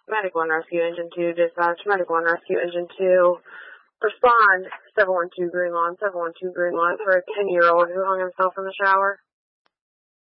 Medic 1 Rescue Engine 2, dispatch. Medic 1 Rescue Engine 2. Respond 712 Green Lawn, 712 Green Lawn for a 10-year-old who hung himself in the shower.